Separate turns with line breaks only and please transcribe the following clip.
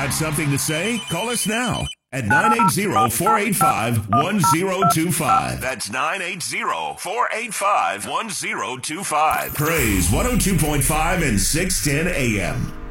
Got something to say? Call us now at 980-485-1025. That's 980-485-1025. Praise 102.5 and 610 AM.